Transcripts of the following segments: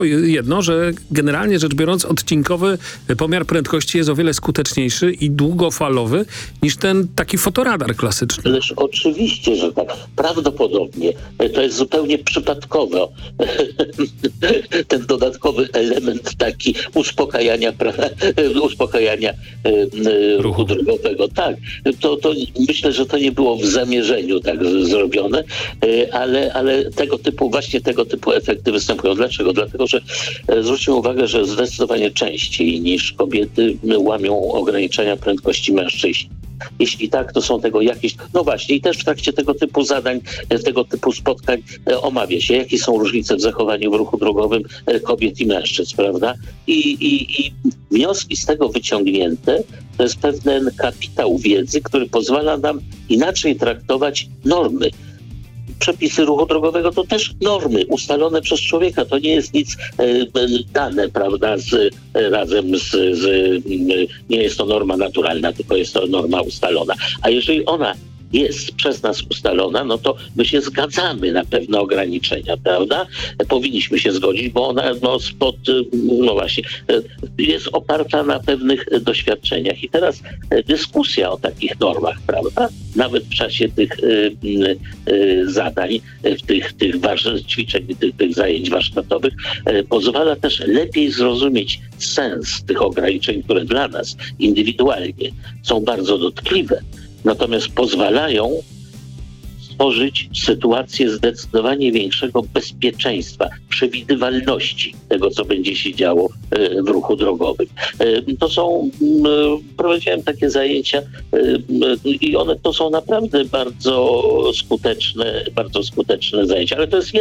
jedno, że generalnie rzecz biorąc odcinkowy pomiar prędkości jest o wiele skuteczniejszy i długofalowy niż ten taki fotoradar klasyczny. Ależ oczywiście, że tak. Prawdopodobnie to jest zupełnie przypadkowo ten dodatkowy element taki uspokajania ruchu drogowego. Tak, to myślę, że to nie było w zamierzeniu tak zrobione, ale tego typu efekty występują. Dlaczego? Dlatego, że zwróćmy uwagę, że zdecydowanie częściej niż kobiety łamią ograniczenia prędkości mężczyźni. Jeśli tak, to są tego jakieś... No właśnie, i też w trakcie tego typu zadań, tego typu spotkań omawia się, jakie są różnice w zachowaniu w ruchu drogowym kobiet i mężczyzn, prawda? I wnioski z tego wyciągnięte to jest pewien kapitał wiedzy, który pozwala nam inaczej traktować normy. Przepisy ruchu drogowego to też normy ustalone przez człowieka. To nie jest nic dane, prawda, nie jest to norma naturalna, tylko jest to norma ustalona. A jeżeli ona jest przez nas ustalona, no to my się zgadzamy na pewne ograniczenia, prawda? Powinniśmy się zgodzić, bo ona jest oparta na pewnych doświadczeniach. I teraz dyskusja o takich normach, prawda? Nawet w czasie tych zadań, tych ćwiczeń, tych zajęć warsztatowych pozwala też lepiej zrozumieć sens tych ograniczeń, które dla nas indywidualnie są bardzo dotkliwe. Natomiast pozwalają stworzyć sytuację zdecydowanie większego bezpieczeństwa, przewidywalności tego, co będzie się działo w ruchu drogowym. Prowadziłem takie zajęcia i one to są naprawdę bardzo skuteczne zajęcia, ale to jest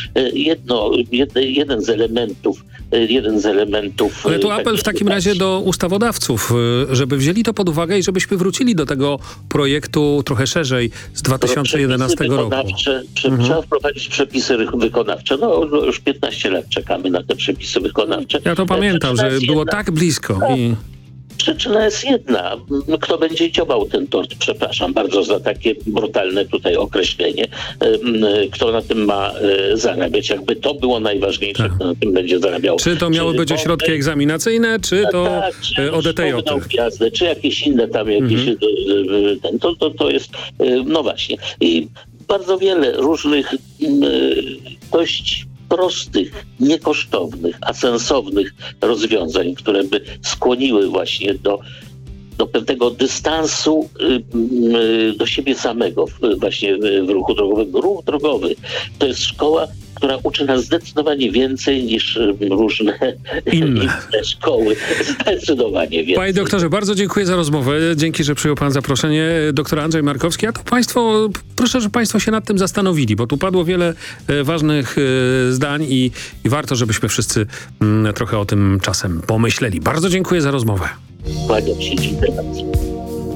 jeden z elementów. Ale tu apel w takim razie do ustawodawców, żeby wzięli to pod uwagę i żebyśmy wrócili do tego projektu trochę szerzej z 2011 roku. Trzeba wprowadzić przepisy wykonawcze. No już 15 lat czekamy na te przepisy wykonawcze. Ja to pamiętam, że było tak blisko. Przyczyna jest jedna. Kto będzie dziobał ten tort? Przepraszam bardzo za takie brutalne tutaj określenie. Kto na tym ma zarabiać? Jakby to było najważniejsze, kto na tym będzie zarabiał. Czy to miały być ośrodki egzaminacyjne, czy to ODTJ? Czy jakieś inne tam to jest... No właśnie. I bardzo wiele różnych dość prostych, niekosztownych, a sensownych rozwiązań, które by skłoniły właśnie do pewnego dystansu do siebie samego właśnie w ruchu drogowym. Ruch drogowy to jest szkoła, która uczy nas zdecydowanie więcej niż różne inne szkoły. Zdecydowanie więcej. Panie doktorze, bardzo dziękuję za rozmowę. Dzięki, że przyjął pan zaproszenie. Doktor Andrzej Markowski. A to proszę, żeby państwo się nad tym zastanowili, bo tu padło wiele ważnych zdań i warto, żebyśmy wszyscy trochę o tym czasem pomyśleli. Bardzo dziękuję za rozmowę. Kłaniam się, dziękuję bardzo.